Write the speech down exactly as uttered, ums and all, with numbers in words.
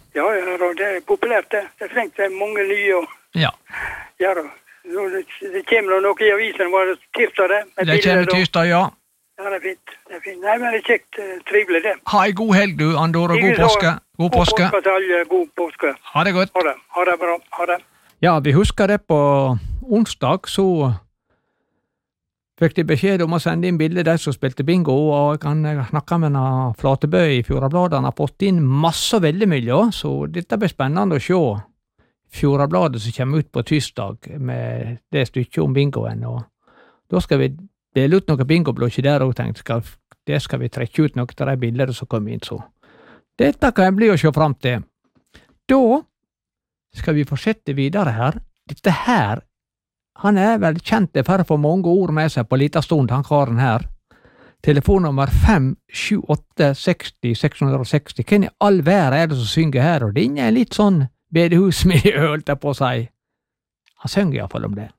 Ja, ja, det er populært det. Det trengt det mange nye. Og... Ja. Ja da. Det, det kommer noe i avisen, var det tirsdag det? Det kommer tirsdag, ja. Ja, det er fint. Det er fint. Nei, men det er kjekt, trivelig det. Ha en god helg du, Andor, og god påske. God påske. God påske til alle, god påske. Ha det godt. Ha det, ha det bra, ha det. Ja, vi husker det på onsdag, så fikk de beskjed om å sende inn bilder de som spilte bingo, og jeg kan snakke med en Flatebø i Fjordabladet. Han har fått inn masse og veldig mye, så dette blir spennende å se. Fjordabladet som kommer ut på tirsdag med det stykket om bingoen, og da skal vi dele ut noen bingoblåkjer der og tenkt, skal, det skal vi trekke ut noen av de bilder som kommer inn, så dette kan jeg bli å se frem til. Da skal vi fortsette videre her. Dette her, han er vel kjent for å få mange ord med seg på liten stund, han karen her. Telefonnummer fem sju åtte seks null seks seks null. Hvem i all verden er det som synger her? Og det er litt sånn bedehusmiljø, holdt jeg på å si. Han synger i hvert fall om det.